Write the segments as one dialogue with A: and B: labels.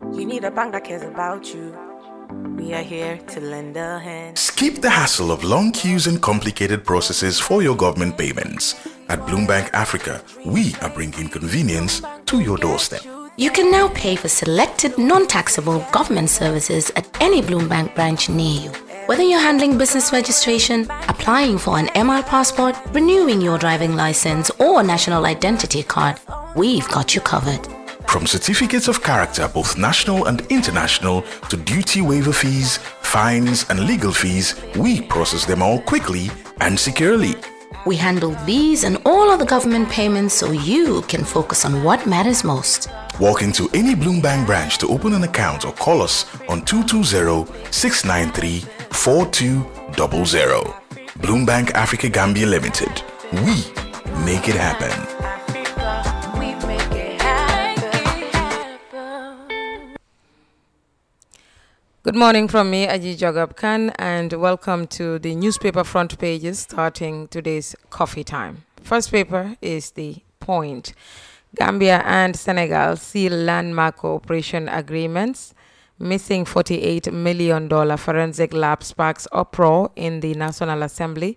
A: You need a bank that cares about you. We are here to lend a hand.
B: Skip the hassle of long queues and complicated processes for your government payments. At Bloombank Africa, we are bringing convenience to your doorstep.
C: You can now pay for selected non-taxable government services at any Bloombank branch near you. Whether you're handling business registration, applying for an MR passport, renewing your driving license or national identity card, we've got you covered.
B: From certificates of character, both national and international, to duty waiver fees, fines, and legal fees, we process them all quickly and securely.
C: We handle these and all other government payments so you can focus on what matters most.
B: Walk into any Bloombank branch to open an account or call us on 220-693-4200. Bloombank Africa Gambia Limited. We make it happen.
D: Good morning from me, Aji Jagab Khan, and welcome to the newspaper front pages starting today's coffee time. First paper is The Point. Gambia and Senegal seal landmark cooperation agreements. Missing $48 million forensic lab sparks uproar in the National Assembly.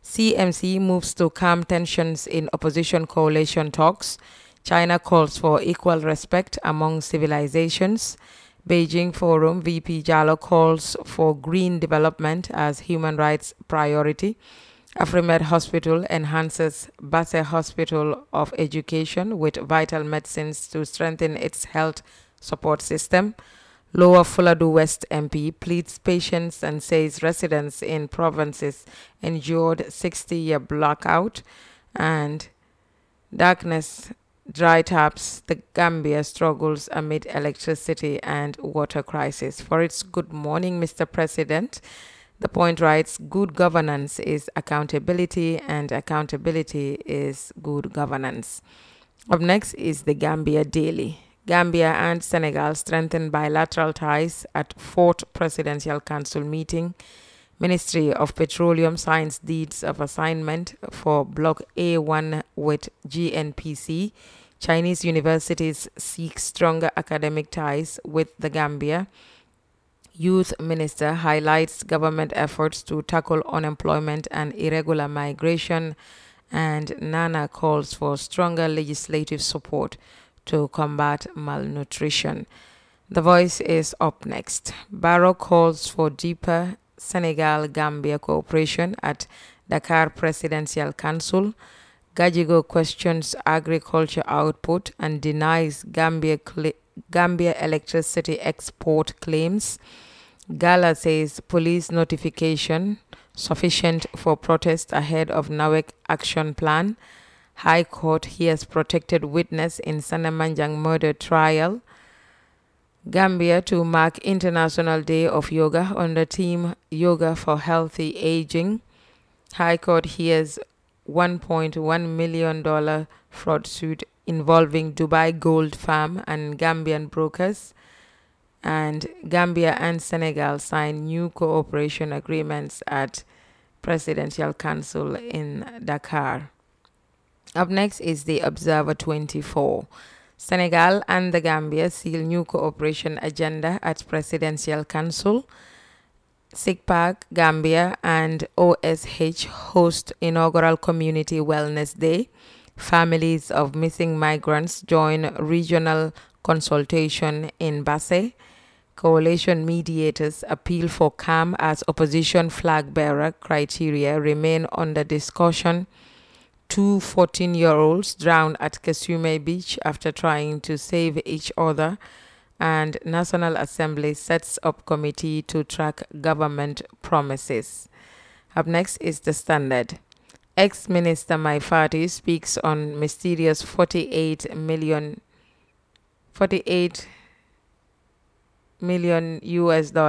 D: CMC moves to calm tensions in opposition coalition talks. China calls for equal respect among civilizations. Beijing Forum VP Jallo calls for green development as human rights priority. Afrimed Hospital enhances Basse Hospital of Education with vital medicines to strengthen its health support system. Lower Fuladu West MP pleads patience and says residents in provinces endured 60-year blackout. And darkness dry taps, the Gambia struggles amid electricity and water crisis. For its good morning, Mr. President, The Point writes, good governance is accountability and accountability is good governance. Up next is the Gambia Daily. Gambia and Senegal strengthen bilateral ties at 4th Presidential Council meeting. Ministry of Petroleum signs deeds of assignment for Block A1 with GNPC. Chinese universities seek stronger academic ties with the Gambia. Youth Minister highlights government efforts to tackle unemployment and irregular migration. And Nana calls for stronger legislative support to combat malnutrition. The Voice is up next. Barrow calls for deeper Senegal-Gambia cooperation at Dakar Presidential Council. Gajigo questions agriculture output and denies Gambia electricity export claims. Gala says police notification sufficient for protest ahead of NAWEC action plan. High Court hears protected witness in Sanamanjang murder trial. Gambia to mark International Day of Yoga under theme Yoga for Healthy Aging. High Court hears $1.1 million fraud suit involving Dubai Gold Farm and Gambian brokers. And Gambia and Senegal sign new cooperation agreements at Presidential Council in Dakar. Up next is the Observer 24. Senegal and the Gambia seal new cooperation agenda at Presidential Council. SIGPAC, Gambia, and OSH host inaugural Community Wellness Day. Families of missing migrants join regional consultation in Basse. Coalition mediators appeal for calm as opposition flag bearer criteria remain under discussion. 2 14-year-olds drowned at Kesume Beach after trying to save each other. And National Assembly sets up committee to track government promises. Up next is the Standard. Ex-Minister Maifati speaks on mysterious 48 million US dollars